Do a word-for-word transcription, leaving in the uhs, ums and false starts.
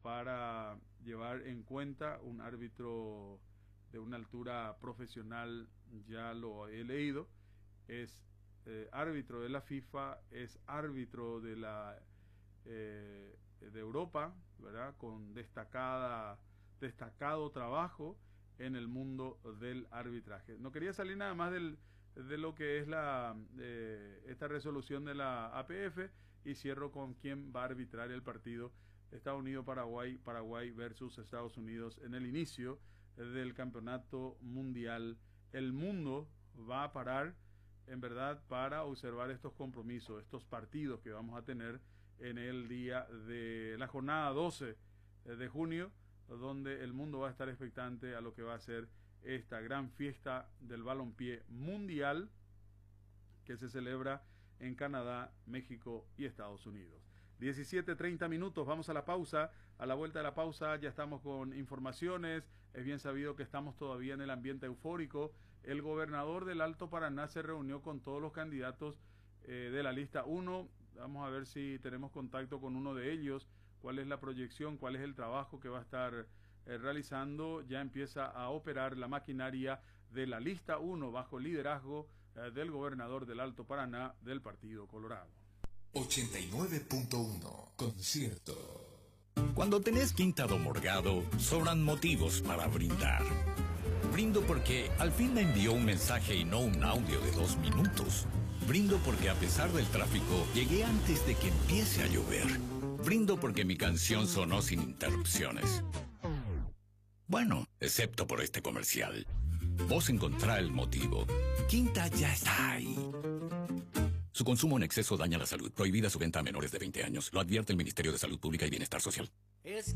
para llevar en cuenta un árbitro de una altura profesional, ya lo he leído, es eh, árbitro de la FIFA, es árbitro de la eh, de Europa, ¿verdad? Con destacada, destacado trabajo en el mundo del arbitraje. No quería salir nada más del, de lo que es la eh, esta resolución de la A P F y cierro con quién va a arbitrar el partido Estados Unidos-Paraguay, Paraguay versus Estados Unidos en el inicio del campeonato mundial. El mundo va a parar, en verdad, para observar estos compromisos, estos partidos que vamos a tener en el día de la jornada doce de junio, donde el mundo va a estar expectante a lo que va a ser esta gran fiesta del balompié mundial que se celebra en Canadá, México y Estados Unidos. diecisiete treinta minutos, vamos a la pausa. A la vuelta de la pausa ya estamos con informaciones. Es bien sabido que estamos todavía en el ambiente eufórico. El gobernador del Alto Paraná se reunió con todos los candidatos eh, de la lista uno. Vamos a ver si tenemos contacto con uno de ellos, cuál es la proyección, cuál es el trabajo que va a estar eh, realizando. Ya empieza a operar la maquinaria de la lista uno bajo liderazgo eh, del gobernador del Alto Paraná del Partido Colorado. ochenta y nueve punto uno Concierto. Cuando tenés Quinta do Morgado, sobran motivos para brindar. Brindo porque al fin me envió un mensaje y no un audio de dos minutos. Brindo porque a pesar del tráfico, llegué antes de que empiece a llover. Brindo porque mi canción sonó sin interrupciones. Bueno, excepto por este comercial. Vos encontrá el motivo. Quinta ya está ahí. Su consumo en exceso daña la salud. Prohibida su venta a menores de veinte años. Lo advierte el Ministerio de Salud Pública y Bienestar Social. Es